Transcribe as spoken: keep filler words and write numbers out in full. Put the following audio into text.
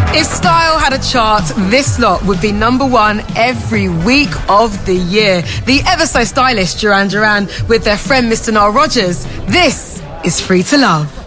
If style had a chart, this lot would be number one every week of the year. The ever so stylish Duran Duran with their friend Mister Nile Rodgers. This is Free to Love.